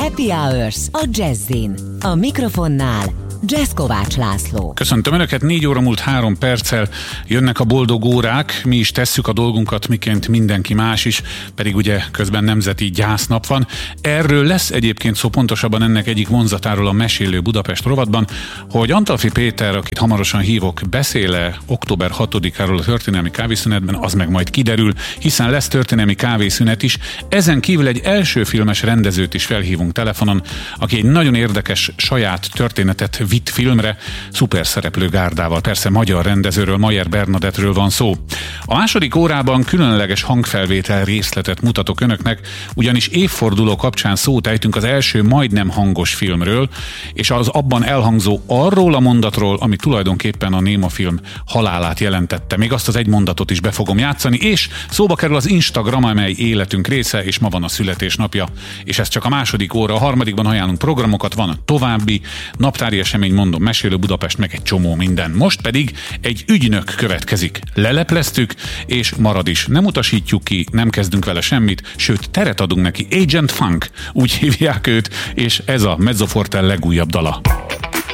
Happy Hours a Jazzin. A mikrofonnál Jazz Kovács László. Köszöntöm Önöket, 4 óra múlt 3 perccel jönnek a boldog órák, mi is tesszük a dolgunkat, miként mindenki más is, pedig ugye közben nemzeti gyásznap van. Erről lesz egyébként szó, pontosabban ennek egyik vonzatáról a Mesélő Budapest rovatban, hogy Antalfi Péter, akit hamarosan hívok, beszéle október 6-áról a történelmi kávészünetben, az meg majd kiderül, hiszen lesz történelmi kávészünet is. Ezen kívül egy első filmes rendezőt is felhívunk telefonon, aki egy nagyon érdekes saját történetet vitt filmre, szuper szereplő gárdával, persze magyar rendezőről, Mayer Bernadettről van szó. A második órában különleges hangfelvétel részletet mutatok Önöknek, ugyanis évforduló kapcsán szót ejtünk az első majdnem hangos filmről, és az abban elhangzó arról a mondatról, ami tulajdonképpen a némafilm halálát jelentette. Még azt az egy mondatot is be fogom játszani, és szóba kerül az Instagram, amely életünk része, és ma van a születésnapja, és ez csak a második óra. A harmadikban ajánlunk programokat, van további naptári esemény, mondom, Mesélő Budapest, meg egy csomó minden. Most pedig egy ügynök következik. Lelepleztük, és marad is. Nem utasítjuk ki, nem kezdünk vele semmit, sőt, teret adunk neki. Agent Funk, úgy hívják őt, és ez a Mezzoforte legújabb dala.